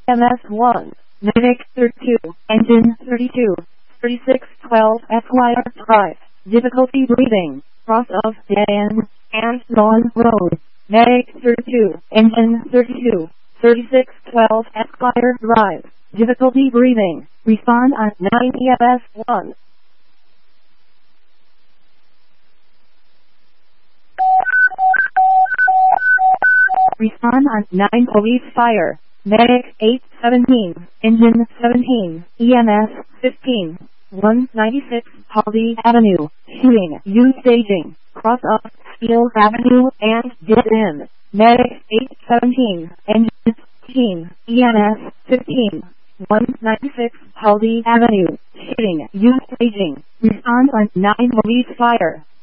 EMS-1, Medic 32, Engine 32, 3612 Esquire Drive, difficulty breathing, cross of dead end, and Lawn Road, Medic 32, Engine 32, 3612 Esquire Drive, difficulty breathing, respond on 9 EMS-1. Respond on 9 Police Fire, Medic 817, Engine 17, EMS 15, 196 Halsey Avenue, shooting, U staging, cross up, Steele Avenue, and dead end, Medic 817, Engine 15, EMS 15, 196 Halsey Avenue, shooting, U staging, respond on 9 Police Fire.